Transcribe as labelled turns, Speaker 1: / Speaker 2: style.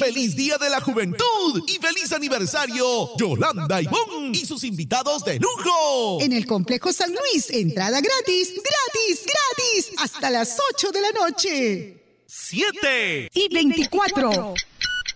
Speaker 1: ¡Feliz Día de la Juventud! ¡Y feliz aniversario! Yolanda Ivón y sus invitados de lujo.
Speaker 2: En el Complejo San Luis, entrada gratis, gratis, gratis, hasta las 8 de la noche.
Speaker 1: 7
Speaker 2: y 24.